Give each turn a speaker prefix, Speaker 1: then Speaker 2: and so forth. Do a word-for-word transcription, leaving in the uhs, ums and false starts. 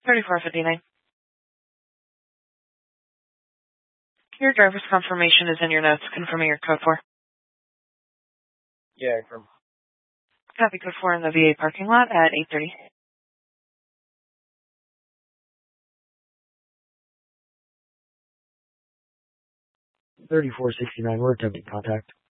Speaker 1: thirty-four fifty-nine. Your driver's confirmation is in your notes, confirming your code four.
Speaker 2: Yeah, from
Speaker 1: Copy code four in the V A parking lot at eight thirty.
Speaker 2: thirty-four sixty-nine, we're attempting contact.